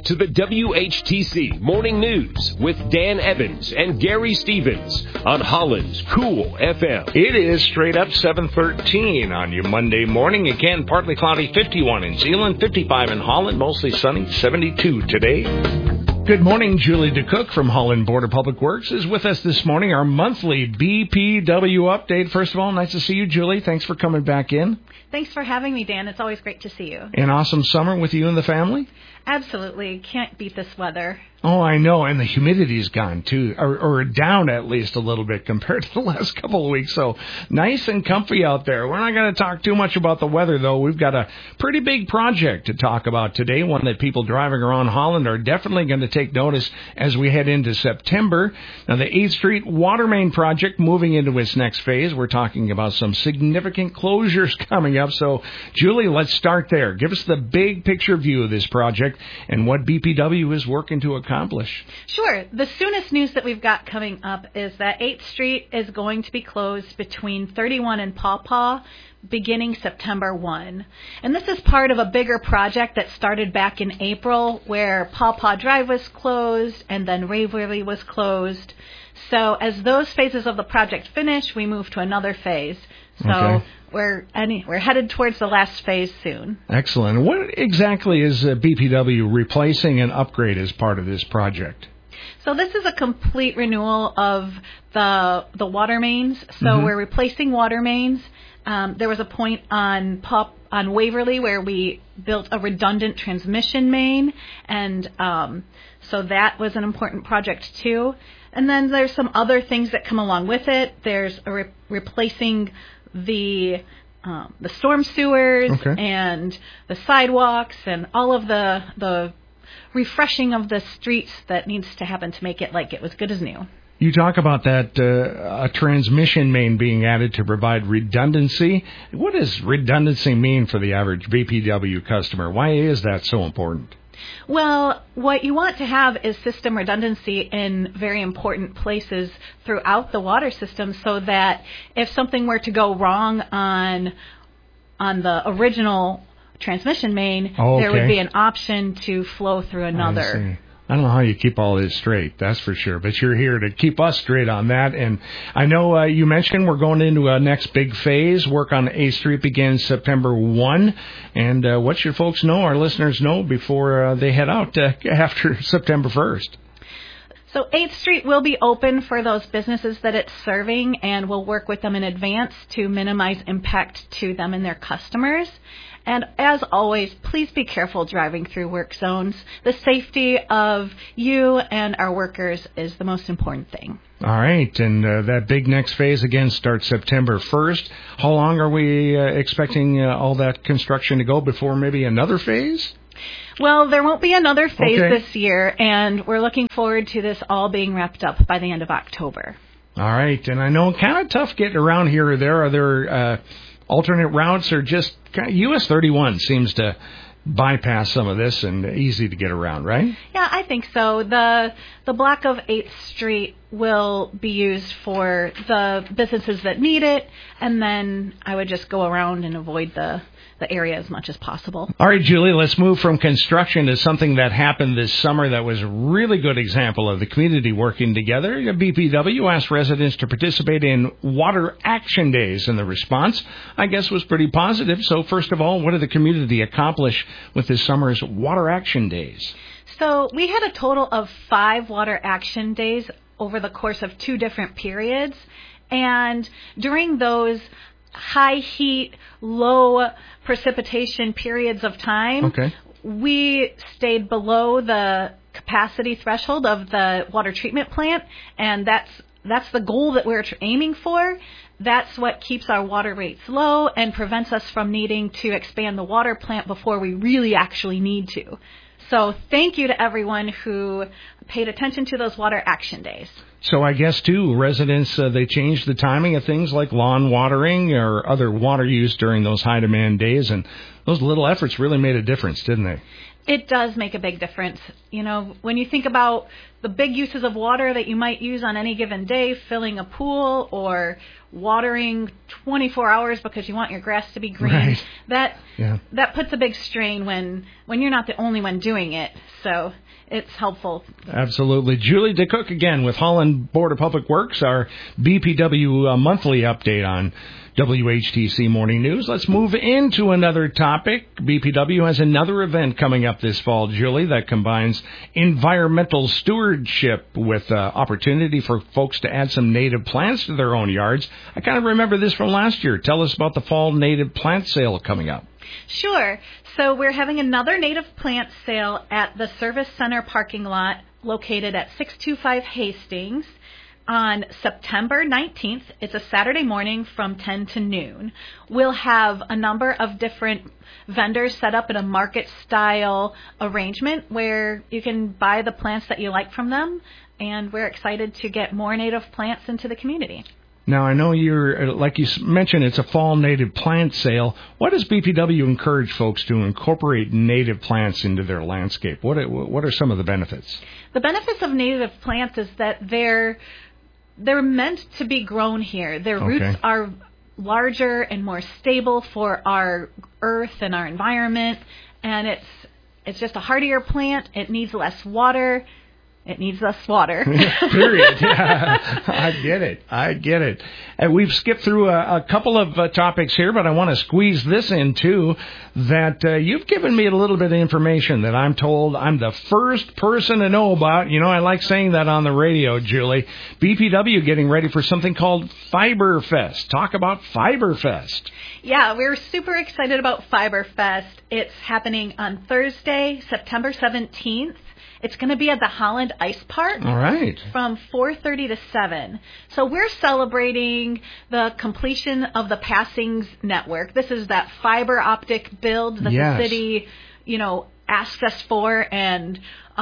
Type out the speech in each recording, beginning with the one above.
to the WHTC Morning News with Dan Evans and Gary Stevens on Holland's Cool FM. It is straight up 7:13 on your Monday morning. Again, partly cloudy, 51 in Zeeland, 55 in Holland, mostly sunny, 72 today. Good morning. Julie DeCook from Holland Border Public Works is with us this morning, our monthly BPW update. First of all, nice to see you, Julie. Thanks for coming back in. Thanks for having me, Dan. It's always great to see you. An awesome summer with you and the family? Absolutely. Can't beat this weather. Oh, I know, and the humidity's gone, too, or down at least a little bit compared to the last couple of weeks, so nice and comfy out there. We're not going to talk too much about the weather, though. We've got a pretty big project to talk about today, one that people driving around Holland are definitely going to take notice as we head into September. Now, the 8th Street Water Main project moving into its next phase. We're talking about some significant closures coming up, so, Julie, let's start there. Give us the big picture view of this project and what BPW is working to accomplish. Sure. The soonest news that we've got coming up is that 8th Street is going to be closed between 31 and Paw Paw beginning September 1. And this is part of a bigger project that started back in April where Paw Paw Drive was closed and then Waverly was closed. So as those phases of the project finish, we move to another phase. So okay. We're headed towards the last phase soon. Excellent. What exactly is BPW replacing and upgrade as part of this project? So this is a complete renewal of the water mains. So we're replacing water mains. There was a point on Waverly where we built a redundant transmission main, and so that was an important project too. And then there's some other things that come along with it. There's replacing the storm sewers and the sidewalks and all of the refreshing of the streets that needs to happen to make it like it was good as new. You talk about that a transmission main being added to provide redundancy. What does redundancy mean for the average BPW customer? Why is that so important? Well, what you want to have is system redundancy in very important places throughout the water system so that if something were to go wrong on the original transmission main, there would be an option to flow through another. I don't know how you keep all this straight, that's for sure, but you're here to keep us straight on that. And I know you mentioned we're going into a next big phase. Work on 8th Street begins September 1. And what should folks know, our listeners know, before they head out after September 1st? So 8th Street will be open for those businesses that it's serving, and we'll work with them in advance to minimize impact to them and their customers. And as always, please be careful driving through work zones. The safety of you and our workers is the most important thing. All right, and that big next phase again starts September 1st. How long are we expecting all that construction to go before maybe another phase? Well, there won't be another phase this year, and we're looking forward to this all being wrapped up by the end of October. All right, and I know kind of tough getting around here or there. Are there alternate routes, or just US 31 seems to bypass some of this and easy to get around, right? Yeah, I think so. The block of 8th Street will be used for the businesses that need it, and then I would just go around and avoid the area as much as possible. All right, Julie, let's move from construction to something that happened this summer that was a really good example of the community working together. BPW asked residents to participate in Water Action Days, and the response, I guess, was pretty positive. So first of all, what did the community accomplish with this summer's Water Action Days? So we had a total of 5 Water Action Days over the course of 2 different periods, and during those high heat, low precipitation periods of time, we stayed below the capacity threshold of the water treatment plant, and that's the goal that we're aiming for. That's what keeps our water rates low and prevents us from needing to expand the water plant before we really actually need to. So thank you to everyone who paid attention to those Water Action Days. So I guess, too, residents, they changed the timing of things like lawn watering or other water use during those high-demand days, and Those little efforts really made a difference, didn't they? It does make a big difference. You know, when you think about the big uses of water that you might use on any given day, filling a pool or watering 24 hours because you want your grass to be green, right. that puts a big strain when you're not the only one doing it. So it's helpful. Absolutely. Julie DeCook again with Holland Board of Public Works, our BPW monthly update on WHTC Morning News. Let's move into another topic. BPW has another event coming up this fall, Julie, that combines environmental stewardship with opportunity for folks to add some native plants to their own yards. I kind of remember this from last year. Tell us about the fall native plant sale coming up. Sure. So we're having another native plant sale at the Service Center parking lot located at 625 Hastings on September 19th. It's a Saturday morning from 10 to noon. We'll have a number of different vendors set up in a market-style arrangement where you can buy the plants that you like from them, and we're excited to get more native plants into the community. Now, I know you're, like you mentioned, it's a fall native plant sale. What does BPW encourage folks to incorporate native plants into their landscape? What are some of the benefits? The benefits of native plants is that they're meant to be grown here. Their roots are larger and more stable for our earth and our environment, and it's just a hardier plant. It needs less water. It needs less water. Period. Yeah, I get it. And we've skipped through a couple of topics here, but I want to squeeze this in, too, that you've given me a little bit of information that I'm told I'm the first person to know about. You know, I like saying that on the radio, Julie. BPW getting ready for something called Fiber Fest. Talk about Fiber Fest. Yeah, we're super excited about Fiber Fest. It's happening on Thursday, September 17th. It's going to be at the Holland Ice Park. All right. From 4:30 to 7. So we're celebrating the completion of the Passings network. This is that fiber optic build that the city, asked us for. And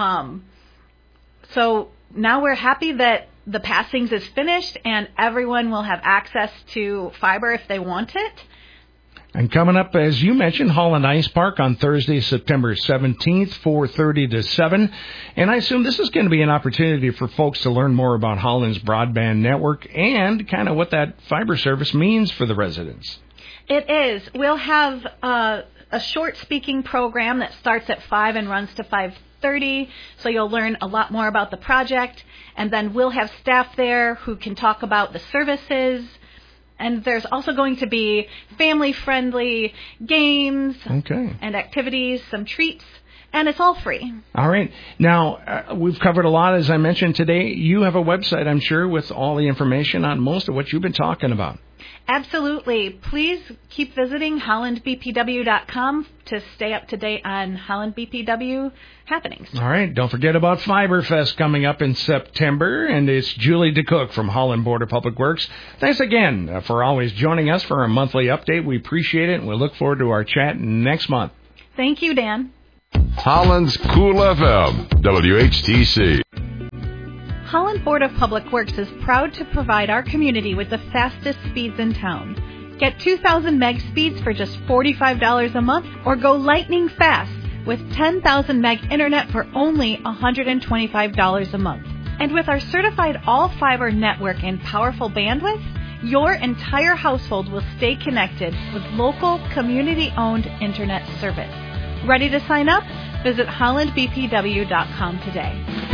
so now we're happy that the Passings is finished and everyone will have access to fiber if they want it. And coming up, as you mentioned, Holland Ice Park on Thursday, September 17th, 4:30 to 7. And I assume this is going to be an opportunity for folks to learn more about Holland's broadband network and kind of what that fiber service means for the residents. It is. We'll have a short speaking program that starts at 5 and runs to 5:30, so you'll learn a lot more about the project. And then we'll have staff there who can talk about the services. And there's also going to be family-friendly games and activities, some treats, and it's all free. All right. Now, we've covered a lot, as I mentioned today. You have a website, I'm sure, with all the information on most of what you've been talking about. Absolutely. Please keep visiting hollandbpw.com to stay up to date on Holland BPW happenings. All right. Don't forget about Fiber Fest coming up in September. And it's Julie DeCook from Holland Board of Public Works. Thanks again for always joining us for our monthly update. We appreciate it, and we look forward to our chat next month. Thank you, Dan. Holland's Cool FM, WHTC. Holland Board of Public Works is proud to provide our community with the fastest speeds in town. Get 2,000 meg speeds for just $45 a month, or go lightning fast with 10,000 meg internet for only $125 a month. And with our certified all-fiber network and powerful bandwidth, your entire household will stay connected with local, community-owned internet service. Ready to sign up? Visit hollandbpw.com today.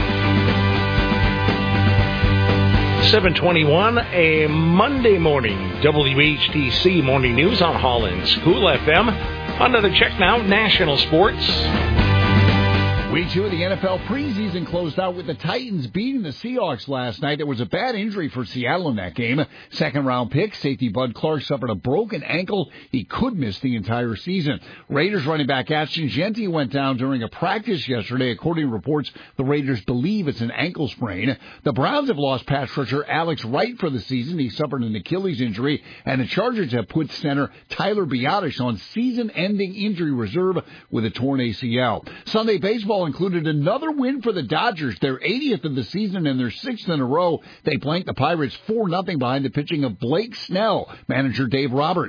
7:21, a Monday morning, WHTC Morning News on Holland's Cool FM. Another check now, national sports. Week 2 of the NFL preseason closed out with the Titans beating the Seahawks last night. There was a bad injury for Seattle in that game. Second-round pick, safety Bud Clark suffered a broken ankle. He could miss the entire season. Raiders running back Ashton Jeanty went down during a practice yesterday. According to reports, the Raiders believe it's an ankle sprain. The Browns have lost pass rusher Alex Wright for the season. He suffered an Achilles injury. And the Chargers have put center Tyler Biadasz on season-ending injury reserve with a torn ACL. Sunday baseball included another win for the Dodgers, their 80th of the season and their 6th in a row. They blanked the Pirates 4-0 behind the pitching of Blake Snell, manager Dave Roberts.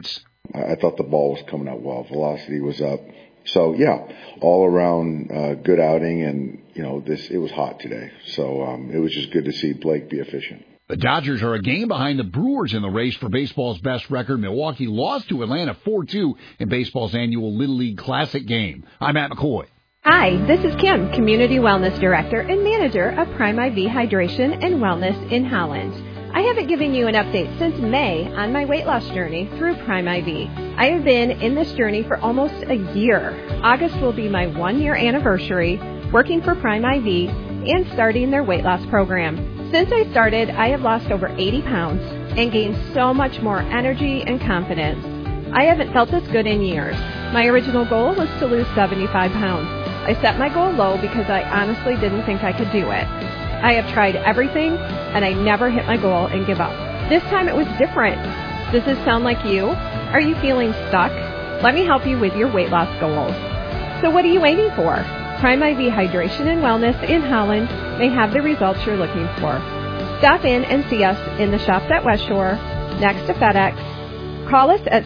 I thought the ball was coming out well. Velocity was up. So, yeah, all around good outing, and, it was hot today. So it was just good to see Blake be efficient. The Dodgers are a game behind the Brewers in the race for baseball's best record. Milwaukee lost to Atlanta 4-2 in baseball's annual Little League Classic game. I'm Matt McCoy. Hi, this is Kim, Community Wellness Director and Manager of Prime IV Hydration and Wellness in Holland. I haven't given you an update since May on my weight loss journey through Prime IV. I have been in this journey for almost a year. August will be my 1-year anniversary working for Prime IV and starting their weight loss program. Since I started, I have lost over 80 pounds and gained so much more energy and confidence. I haven't felt this good in years. My original goal was to lose 75 pounds. I set my goal low because I honestly didn't think I could do it. I have tried everything, and I never hit my goal and give up. This time it was different. Does this sound like you? Are you feeling stuck? Let me help you with your weight loss goals. So what are you waiting for? Prime IV Hydration and Wellness in Holland may have the results you're looking for. Stop in and see us in the shops at West Shore, next to FedEx. Call us at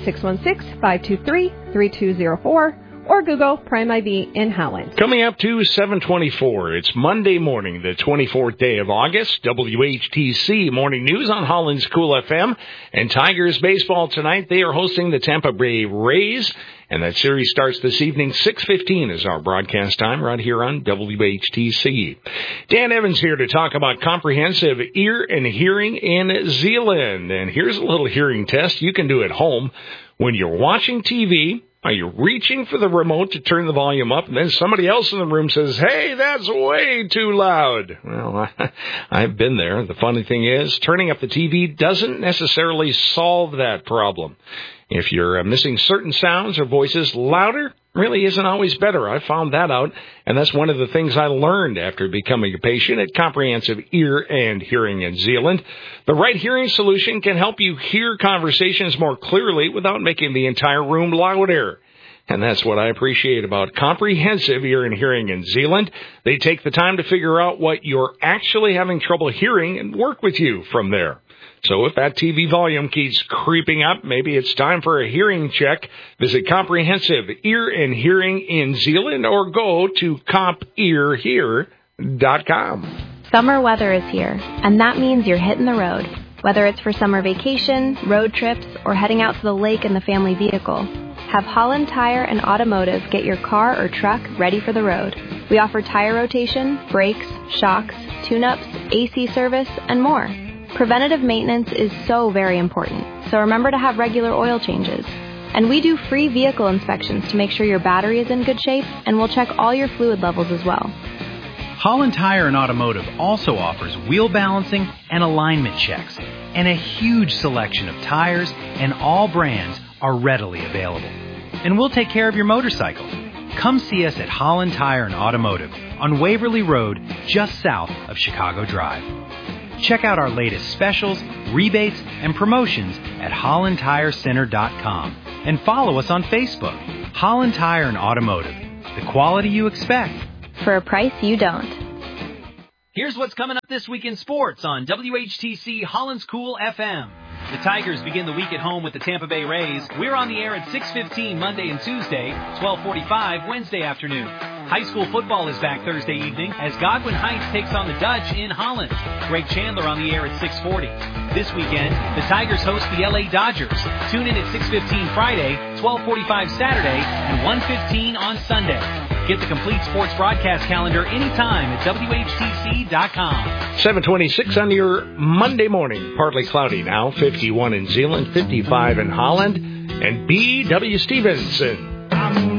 616-523-3204. or Google Prime IV in Holland. Coming up to 7:24, it's Monday morning, the 24th day of August. WHTC Morning News on Holland's Cool FM. And Tigers baseball tonight, they are hosting the Tampa Bay Rays. And that series starts this evening. 6:15 is our broadcast time right here on WHTC. Dan Evans here to talk about comprehensive ear and hearing in Zeeland. And here's a little hearing test you can do at home when you're watching TV. Are you reaching for the remote to turn the volume up, and then somebody else in the room says, hey, that's way too loud? Well, I've been there. The funny thing is, turning up the TV doesn't necessarily solve that problem. If you're missing certain sounds or voices, louder really isn't always better. I found that out, and that's one of the things I learned after becoming a patient at Comprehensive Ear and Hearing in Zeeland. The right hearing solution can help you hear conversations more clearly without making the entire room louder. And that's what I appreciate about Comprehensive Ear and Hearing in Zeeland. They take the time to figure out what you're actually having trouble hearing and work with you from there. So if that TV volume keeps creeping up, maybe it's time for a hearing check. Visit Comprehensive Ear and Hearing in Zeeland or go to CompEarHear.com. Summer weather is here, and that means you're hitting the road. Whether it's for summer vacation, road trips, or heading out to the lake in the family vehicle, have Holland Tire and Automotive get your car or truck ready for the road. We offer tire rotation, brakes, shocks, tune-ups, AC service, and more. Preventative maintenance is so very important, so remember to have regular oil changes. And we do free vehicle inspections to make sure your battery is in good shape, and we'll check all your fluid levels as well. Holland Tire and Automotive also offers wheel balancing and alignment checks, and a huge selection of tires, and all brands are readily available. And we'll take care of your motorcycle. Come see us at Holland Tire and Automotive on Waverly Road, just south of Chicago Drive. Check out our latest specials, rebates, and promotions at HollandTireCenter.com and follow us on Facebook. Holland Tire and Automotive, the quality you expect for a price you don't. Here's what's coming up this week in sports on WHTC Holland's Cool FM. The Tigers begin the week at home with the Tampa Bay Rays. We're on the air at 6:15 Monday and Tuesday, 12:45 Wednesday afternoon. High school football is back Thursday evening as Godwin Heights takes on the Dutch in Holland. Greg Chandler on the air at 6:40. This weekend, the Tigers host the LA Dodgers. Tune in at 6:15 Friday, 12:45 Saturday, and 1:15 on Sunday. Get the complete sports broadcast calendar anytime at WHTC.com. 7:26 on your Monday morning. Partly cloudy now. 51 in Zeeland, 55 in Holland. And B.W. Stevenson.